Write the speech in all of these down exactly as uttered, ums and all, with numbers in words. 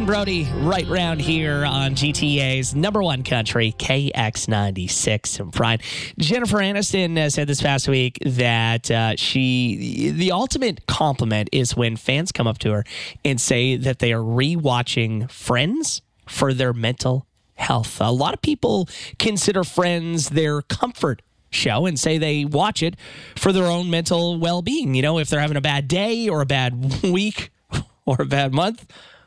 Brody, right round here on G T A's number one country, K X ninety-six. And Brian, Jennifer Aniston uh, said this past week that uh, she, the ultimate compliment is when fans come up to her and say that they are rewatching Friends for their mental health. A lot of people consider Friends their comfort show and say they watch it for their own mental well-being. You know, if they're having a bad day or a bad week or a bad month,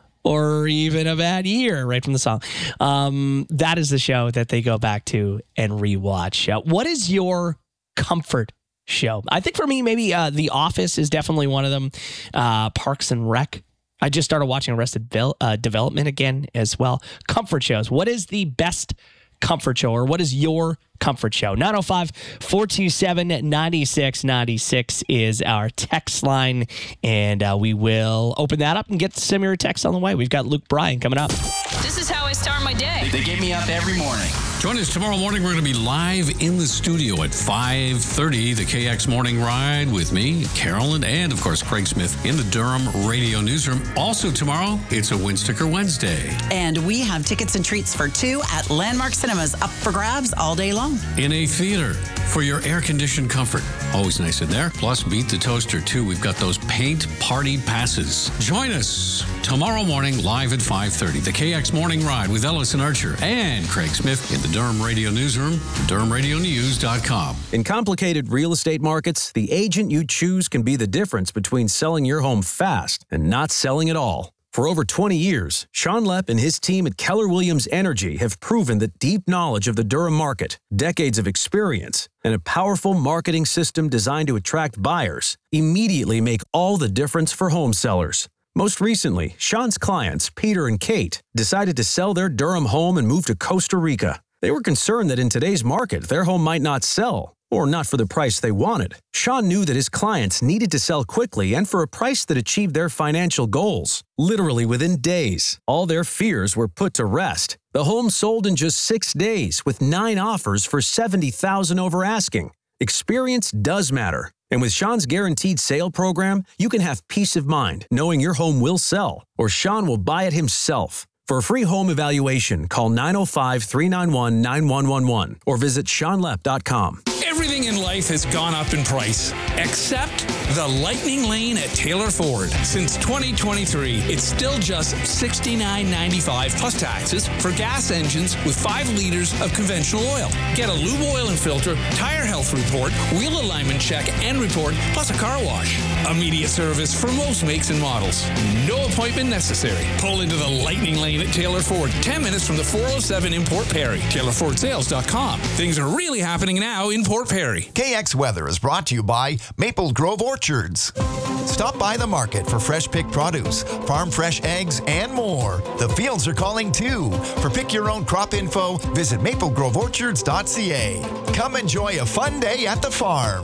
or even a bad year, right from the song. Um, that is the show that they go back to and rewatch. Uh, what is your comfort show? I think for me, maybe uh, The Office is definitely one of them. Uh, Parks and Rec. I just started watching Arrested Vel- uh, Development again as well. Comfort shows. What is the best comfort show, or what is your comfort show? nine oh five, four two seven, nine six nine six is our text line, and uh, we will open that up and get some of your texts on the way. We've got Luke Bryan coming up. This is how I start my day. They get me up every morning. Join us tomorrow morning. We're going to be live in the studio at five thirty, the K X Morning Ride with me, Carolyn, and, of course, Craig Smith in the Durham Radio Newsroom. Also tomorrow, it's a Win Sticker Wednesday. And we have tickets and treats for two at Landmark Cinemas up for grabs all day long. In a theater for your air-conditioned comfort. Always nice in there. Plus, Beat the Toaster, too. We've got those paint party passes. Join us tomorrow morning live at five thirty, the K X Morning Ride with Ellison Archer and Craig Smith in the Durham Radio Newsroom, durham radio news dot com. In complicated real estate markets, the agent you choose can be the difference between selling your home fast and not selling at all. For over twenty years, Sean Lepp and his team at Keller Williams Energy have proven that deep knowledge of the Durham market, decades of experience, and a powerful marketing system designed to attract buyers immediately make all the difference for home sellers. Most recently, Sean's clients, Peter and Kate, decided to sell their Durham home and move to Costa Rica. They were concerned that in today's market, their home might not sell, or not for the price they wanted. Sean knew that his clients needed to sell quickly and for a price that achieved their financial goals. Literally within days, all their fears were put to rest. The home sold in just six days with nine offers for seventy thousand dollars over asking. Experience does matter. And with Sean's Guaranteed Sale program, you can have peace of mind knowing your home will sell, or Sean will buy it himself. For a free home evaluation, call nine oh five, three nine one, nine one one one or visit sean lepp dot com. Everything in life has gone up in price, except the Lightning Lane at Taylor Ford. Since twenty twenty-three, it's still just sixty-nine ninety-five plus taxes for gas engines with five liters of conventional oil. Get a lube oil and filter, tire health report, wheel alignment check and report, plus a car wash. Immediate service for most makes and models. No appointment necessary. Pull into the Lightning Lane at Taylor Ford, ten minutes from the four oh seven in Port Perry. Taylor Ford Sales dot com. Things are really happening now in Port Perry. K X Weather is brought to you by Maple Grove Orchards. Stop by the market for fresh picked produce, farm fresh eggs, and more. The fields are calling too. For pick your own crop info, visit maple grove orchards dot c a. Come enjoy a fun day at the farm.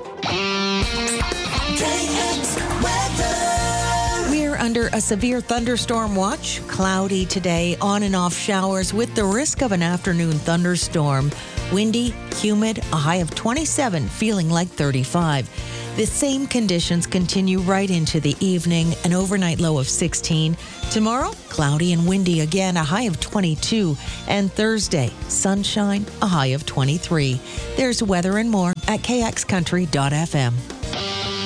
We're under a severe thunderstorm watch. Cloudy today, on and off showers with the risk of an afternoon thunderstorm. Windy, humid, a high of twenty-seven, feeling like thirty-five. The same conditions continue right into the evening, an overnight low of sixteen. Tomorrow, cloudy and windy again, a high of twenty-two. And Thursday, sunshine, a high of twenty-three. There's weather and more at k x country dot f m.